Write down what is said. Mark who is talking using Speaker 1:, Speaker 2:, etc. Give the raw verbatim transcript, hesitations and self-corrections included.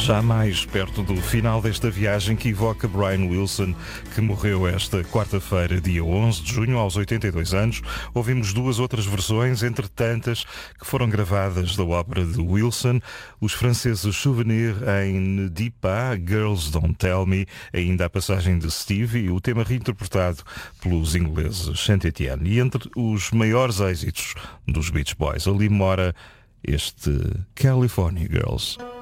Speaker 1: Já mais perto do final desta viagem que evoca Brian Wilson, que morreu esta quarta-feira, dia onze de junho, aos oitenta e dois anos, ouvimos duas outras versões, entre tantas, que foram gravadas da ópera de Wilson, os franceses Souvenir em Dipa, Girls Don't Tell Me, ainda a passagem de Steve e o tema reinterpretado pelos ingleses Saint Etienne. E entre os maiores êxitos dos Beach Boys, ali mora este California Girls.